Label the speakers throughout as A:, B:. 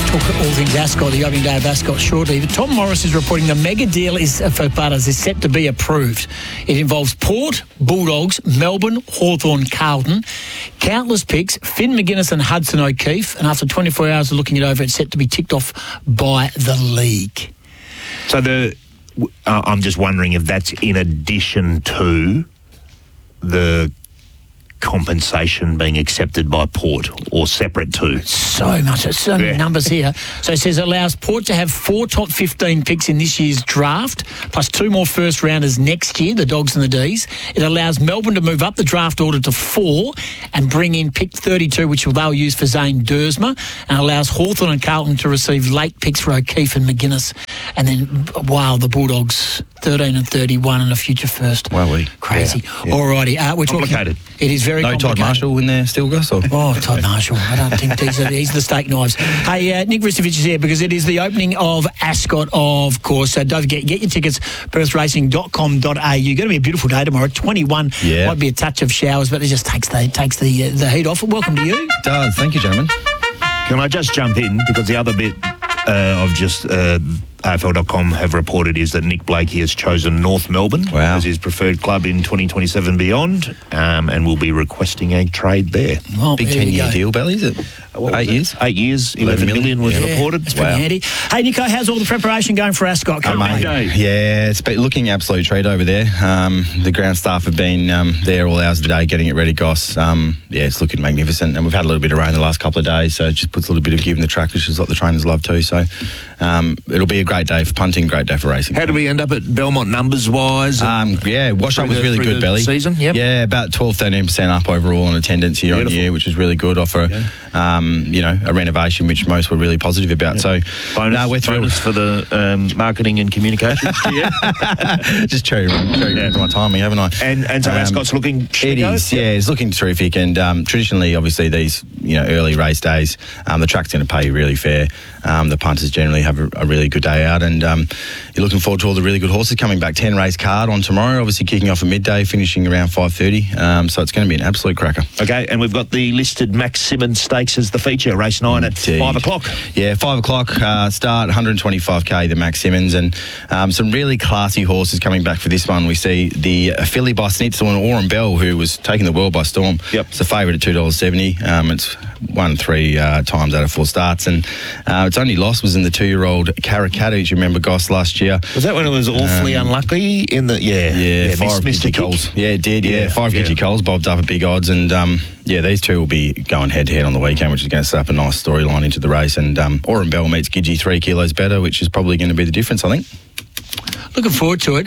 A: Talk all things Ascot, the opening day of Ascot shortly. Tom Morris is reporting the mega deal for punters is set to be approved. It involves Port, Bulldogs, Melbourne, Hawthorn, Carlton, countless picks, Finn McGuinness and Hudson O'Keefe, and after 24 hours of looking it over, it's set to be ticked off by the league.
B: So I'm just wondering if that's in addition to the compensation being accepted by Port or separate to?
A: So many numbers here. So it says it allows Port to have 4 top 15 picks in this year's draft, plus 2 more first rounders next year, the Dogs and the Ds. It allows Melbourne to move up the draft order to 4 and bring in pick 32, which they'll use for Zane Dersma, and allows Hawthorn and Carlton to receive late picks for O'Keefe and McGuinness. And then, the Bulldogs 13 and 31 and a future first.
B: Wow,
A: crazy.
B: Yeah.
A: Alrighty, we're
B: complicated.
A: It is very complicated.
C: Todd Marshall in there still, Gus? Or?
A: Oh, Todd Marshall. I don't think he's the steak knives. Hey, Nick Ristovich is here because it is the opening of Ascot, of course. So don't forget, get your tickets, perthracing.com.au. Going to be a beautiful day tomorrow. 21.
C: Yeah.
A: Might be a touch of showers, but it just takes the heat off. Welcome to you.
C: It does. Thank you, gentlemen.
B: Can I just jump in? Because the other bit of just AFL.com have reported is that Nick Blakey has chosen North Melbourne as his preferred club in 2027 beyond, and will be requesting a trade there.
A: Well,
C: big 10-year deal, Belly, is it? 8 years?
B: 8 years, 11 million was reported.
A: That's pretty handy. Hey, Nico, how's all the preparation going for Ascot?
C: Yeah, it's been looking an absolute treat over there. The ground staff have been there all hours of the day getting it ready, Goss. It's looking magnificent, and we've had a little bit of rain the last couple of days, so it just puts a little bit of give in the track, which is what the trainers love too. So it'll be a great day for punting, great day for racing.
B: How do we end up at Belmont numbers-wise?
C: Wash-up was really good, Belly.
B: Season, yep.
C: Yeah, about 12-13% up overall on attendance year on year, which is really good. Offer a renovation, which most were really positive about. So, we're thrilled.
B: Bonus for the marketing and communications.
C: Just cherry my timing, haven't I?
B: And so Ascot's looking.
C: It is, it's looking terrific. And traditionally, obviously, these early race days, the track's going to pay you really fair. The punters generally have a really good day out, and you're looking forward to all the really good horses coming back. 10 race card on tomorrow, obviously kicking off at midday, finishing around 5:30. So it's going to be an absolute cracker.
B: Okay, and we've got the listed Max Simmons Stakes as the feature, race 9 at 5 o'clock.
C: Yeah, 5 o'clock start, 125k, the Max Simmons, and some really classy horses coming back for this one. We see the filly by Snitzel and Oran Bell, who was taking the world by storm.
B: Yep.
C: It's a favourite at $2.70. It's won 3 times out of 4 starts, and its only loss was in the 2-year-old Karikata, which you remember, Goss, last year.
B: Was that when it was awfully unlucky in the... Yeah,
C: 5 Gidgee Coles. Yeah, it did, 5 Gidgee Coles bobbed up at big odds, and these two will be going head-to-head on the weekend, which is going to set up a nice storyline into the race, and Oran Bell meets Gidgee 3 kilos better, which is probably going to be the difference, I think.
A: Looking forward to it.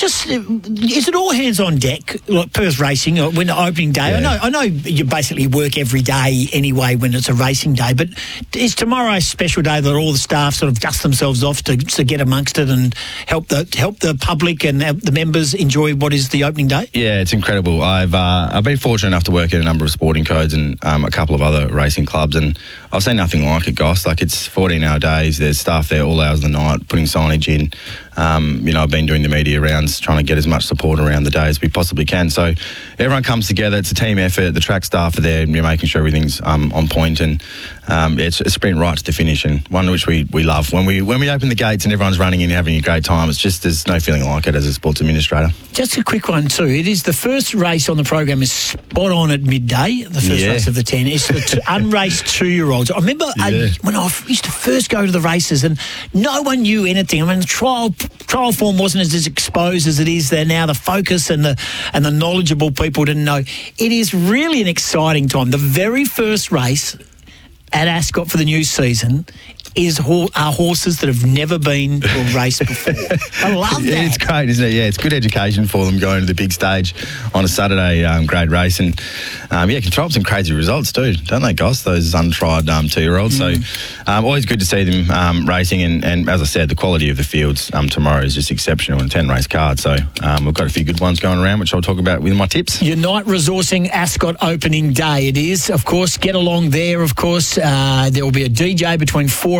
A: Is it all hands on deck, like Perth Racing, when the opening day?
C: Yeah.
A: I know you basically work every day anyway when it's a racing day, but is tomorrow a special day that all the staff sort of dust themselves off to get amongst it and help the public and the members enjoy what is the opening day?
C: Yeah, it's incredible. I've been fortunate enough to work in a number of sporting codes and a couple of other racing clubs, and I've seen nothing like it, Goss. Like, it's 14-hour days. There's staff there all hours of the night putting signage in. I've been doing the media rounds, trying to get as much support around the day as we possibly can. So everyone comes together. It's a team effort. The track staff are there, and you're making sure everything's on point. And it's a sprint right to the finish, and one which we love. When we open the gates and everyone's running in and having a great time, it's just, there's no feeling like it as a sports administrator.
A: Just a quick one too. It is the first race on the program is spot on at midday. The first race of the 10. It's the unraced 2-year-olds. I remember when I used to first go to the races, and no one knew anything. I mean, the trial form wasn't as exposed as it is there now. The focus and the knowledgeable people didn't know. It is really an exciting time. The very first race at Ascot for the new season are horses that have never been to a race before. I love that.
C: It's great, isn't it? Yeah, it's good education for them going to the big stage on a Saturday grade race, and can throw up some crazy results too, don't they, Goss? Those untried 2-year-olds. So always good to see them racing, and as I said, the quality of the fields tomorrow is just exceptional, and 10 race card. So we've got a few good ones going around, which I'll talk about with my tips.
A: Unite Resourcing Ascot opening day. It is, of course. Get along there, of course. There will be a DJ between 4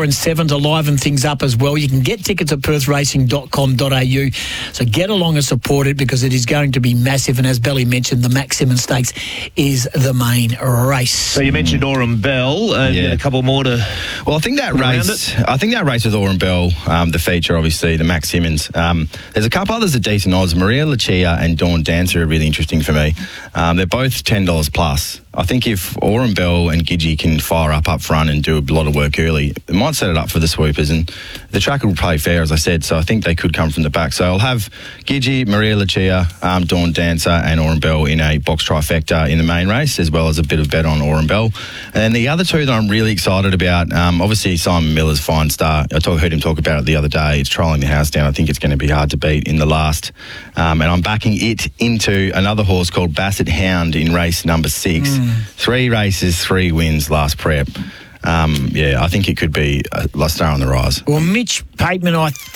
A: 4 and 7 to liven things up as well. You can get tickets at perthracing.com.au. So get along and support it because it is going to be massive. And as Belly mentioned, the Max Simmons Stakes is the main race.
B: So you mentioned Oram Bell. A couple more to.
C: Well, I think that race with Oram Bell, the feature, obviously, the Max Simmons. There's a couple others at decent odds. Maria Lucia and Dawn Dancer are really interesting for me. They're both $10 plus. I think if Oram Bell and Gidgee can fire up front and do a lot of work early, it might set it up for the swoopers. And the track will play fair, as I said, so I think they could come from the back. So I'll have Gidgee, Maria Lucia, Dawn Dancer and Oram Bell in a box trifecta in the main race, as well as a bit of bet on Oram Bell. And the other two that I'm really excited about, obviously Simon Miller's Fine Star. I heard him talk about it the other day. It's trolling the house down. I think it's going to be hard to beat in the last. And I'm backing it into another horse called Basset Hound in race number 6. 3 races, 3 wins last prep. I think it could be a star on the rise.
A: Well, Mitch Pateman, I